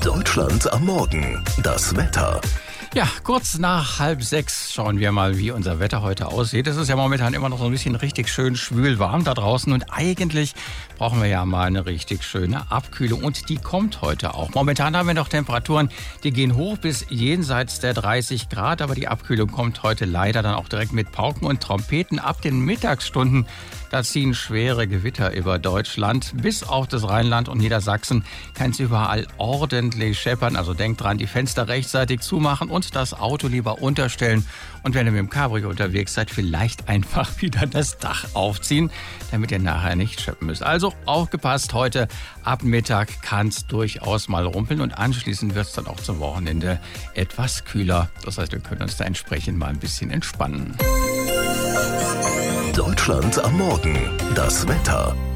Deutschland am Morgen. Das Wetter. Ja, kurz nach 5:30 schauen wir mal, wie unser Wetter heute aussieht. Es ist ja momentan immer noch so ein bisschen richtig schön schwül warm da draußen und eigentlich brauchen wir ja mal eine richtig schöne Abkühlung und die kommt heute auch. Momentan haben wir noch Temperaturen, die gehen hoch bis jenseits der 30 Grad, aber die Abkühlung kommt heute leider dann auch direkt mit Pauken und Trompeten ab den Mittagsstunden. Da ziehen schwere Gewitter über Deutschland. Bis auf das Rheinland und Niedersachsen kann es überall ordentlich scheppern. Also denkt dran, die Fenster rechtzeitig zumachen und das Auto lieber unterstellen. Und wenn ihr mit dem Cabrio unterwegs seid, vielleicht einfach wieder das Dach aufziehen, damit ihr nachher nicht scheppen müsst. Also aufgepasst, heute ab Mittag kann es durchaus mal rumpeln und anschließend wird es dann auch zum Wochenende etwas kühler. Das heißt, wir können uns da entsprechend mal ein bisschen entspannen. Deutschland am Morgen. Das Wetter.